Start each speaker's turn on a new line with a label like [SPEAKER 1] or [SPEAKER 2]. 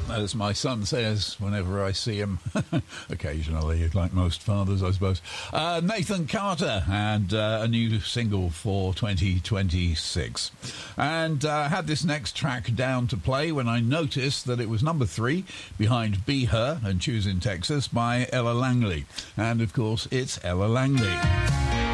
[SPEAKER 1] as my son says whenever I see him, occasionally, like most fathers, I suppose. Nathan Carter, and a new single for 2026. And had this next track down to play when I noticed that it was number 3 behind Be Her and Choose in Texas by Ella Langley. And, of course, it's Ella Langley.